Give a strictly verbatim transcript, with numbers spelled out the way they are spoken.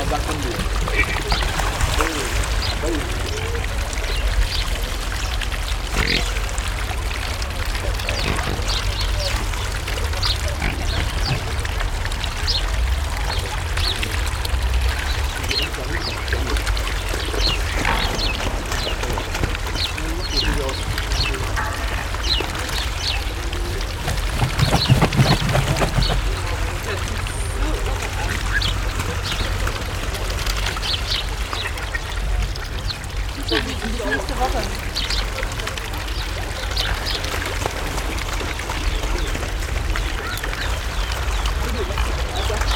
รักคนเดียวเฮ้ย Nächste Woche.